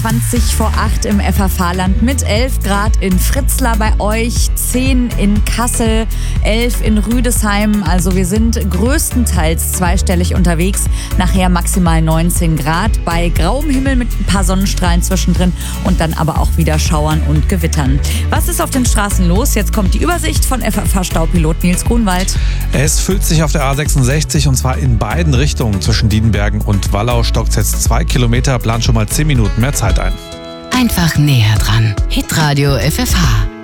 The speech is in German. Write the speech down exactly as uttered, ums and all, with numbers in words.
zwanzig vor acht im F H V-Land mit elf Grad in Fritzlar bei euch, zehn in Kassel, elf in Rüdesheim. Also wir sind größtenteils zweistellig unterwegs. Nachher maximal neunzehn Grad bei grauem Himmel mit ein paar Sonnenstrahlen zwischendrin und dann aber auch wieder Schauern und Gewittern. Was ist auf den Straßen los? Jetzt kommt die Übersicht von F F H-Staupilot Nils Grunwald. Es füllt sich auf der A sechsundsechzig und zwar in beiden Richtungen. Zwischen Diedenbergen und Wallau stockt es jetzt zwei Kilometer, plant schon mal zehn Minuten mehr Zeit ein. Einfach näher dran. Hitradio F F H.